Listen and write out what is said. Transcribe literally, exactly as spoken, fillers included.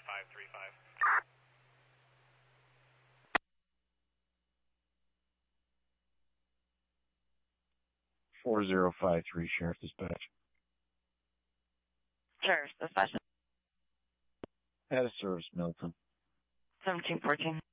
five three five. four zero five three, Sheriff Dispatch. Sheriff's Dispatch. Out of service, Milton. seventeen fourteen.